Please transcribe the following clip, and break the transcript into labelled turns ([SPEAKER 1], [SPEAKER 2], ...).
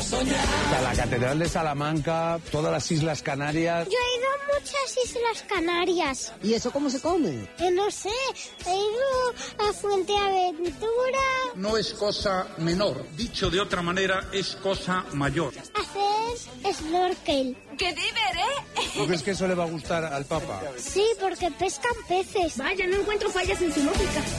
[SPEAKER 1] A la Catedral de Salamanca, todas las Islas Canarias.
[SPEAKER 2] Yo he ido a muchas Islas Canarias.
[SPEAKER 3] ¿Y eso cómo se come?
[SPEAKER 2] No sé, he ido a Fuenteventura.
[SPEAKER 4] No es cosa menor, dicho de otra manera, es cosa mayor.
[SPEAKER 2] Hacer snorkel.
[SPEAKER 5] ¡Qué diver,
[SPEAKER 1] ¿Tú crees que eso le va a gustar al Papa?
[SPEAKER 2] Sí, porque pescan peces.
[SPEAKER 5] Vaya, no encuentro fallas en su lógica.